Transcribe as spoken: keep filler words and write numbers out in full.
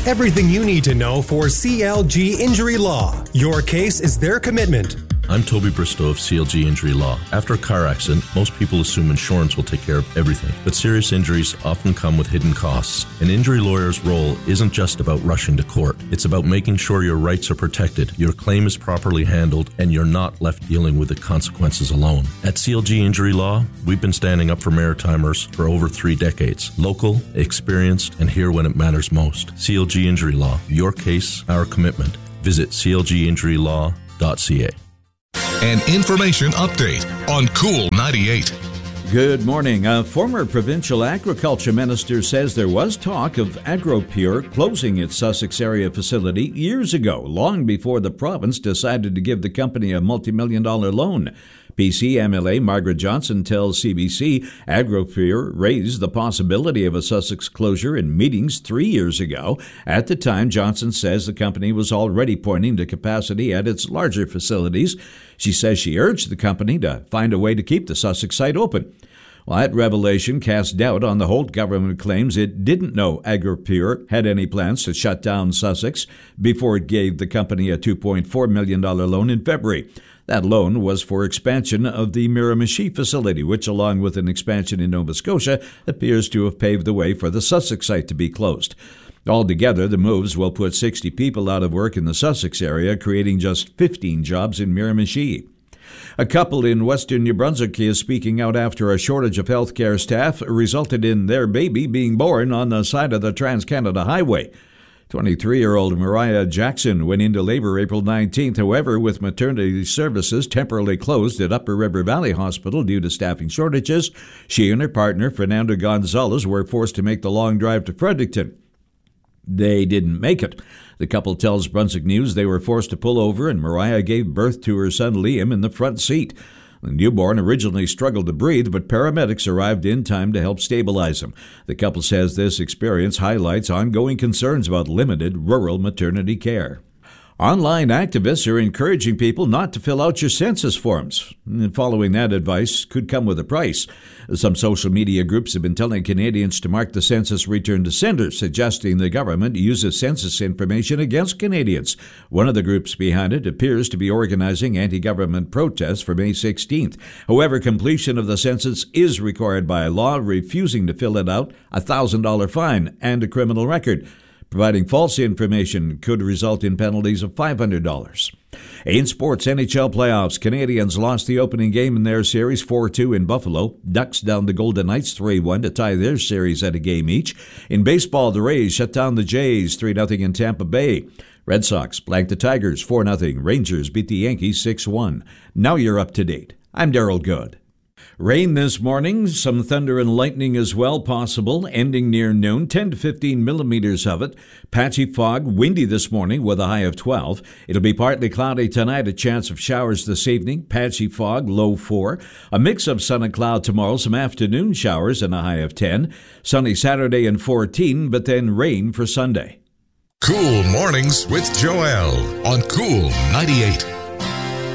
Everything you need to know for C L G Injury Law. Your case is their commitment. I'm Toby Bristow of C L G Injury Law. After a car accident, most people assume insurance will take care of everything, but serious injuries often come with hidden costs. An injury lawyer's role isn't just about rushing to court. It's about making sure your rights are protected, your claim is properly handled, and you're not left dealing with the consequences alone. At C L G Injury Law, we've been standing up for Maritimers for over three decades. Local, experienced, and here when it matters most. C L G Injury Law. Your case, our commitment. Visit c l g injury law dot c a. An information update on Cool ninety-eight. Good morning. A former provincial agriculture minister says there was talk of AgroPure closing its Sussex area facility years ago, long before the province decided to give the company a multi-million dollar loan. P C M L A Margaret Johnson tells C B C AgroPure raised the possibility of a Sussex closure in meetings three years ago. At the time, Johnson says the company was already pointing to capacity at its larger facilities. She says she urged the company to find a way to keep the Sussex site open. Well, that revelation cast doubt on the Holt government claims it didn't know AgroPure had any plans to shut down Sussex before it gave the company a two point four million dollars loan in February. That loan was for expansion of the Miramichi facility, which, along with an expansion in Nova Scotia, appears to have paved the way for the Sussex site to be closed. Altogether, the moves will put sixty people out of work in the Sussex area, creating just fifteen jobs in Miramichi. A couple in western New Brunswick is speaking out after a shortage of healthcare staff resulted in their baby being born on the side of the Trans-Canada Highway. twenty-three-year-old Mariah Jackson went into labor April nineteenth. However, with maternity services temporarily closed at Upper River Valley Hospital due to staffing shortages, she and her partner, Fernando Gonzalez, were forced to make the long drive to Fredericton. They didn't make it. The couple tells Brunswick News they were forced to pull over, and Mariah gave birth to her son Liam in the front seat. The newborn originally struggled to breathe, but paramedics arrived in time to help stabilize him. The couple says this experience highlights ongoing concerns about limited rural maternity care. Online activists are encouraging people not to fill out your census forms. And following that advice could come with a price. Some social media groups have been telling Canadians to mark the census return to sender, suggesting the government uses census information against Canadians. One of the groups behind it appears to be organizing anti-government protests for May sixteenth. However, completion of the census is required by law. Refusing to fill it out, a one thousand dollars fine and a criminal record. Providing false information could result in penalties of five hundred dollars. In sports, N H L playoffs, Canadians lost the opening game in their series four two in Buffalo. Ducks down the Golden Knights three one to tie their series at a game each. In baseball, the Rays shut down the Jays three nothing in Tampa Bay. Red Sox blanked the Tigers four nothing. Rangers beat the Yankees six one. Now you're up to date. I'm Darryl Good. Rain this morning, some thunder and lightning as well possible, ending near noon, ten to fifteen millimeters of it. Patchy fog, windy this morning with a high of twelve. It'll be partly cloudy tonight, a chance of showers this evening. Patchy fog, low four. A mix of sun and cloud tomorrow, some afternoon showers and a high of ten. Sunny Saturday and fourteen, but then rain for Sunday. Cool Mornings with Joel on Cool ninety-eight.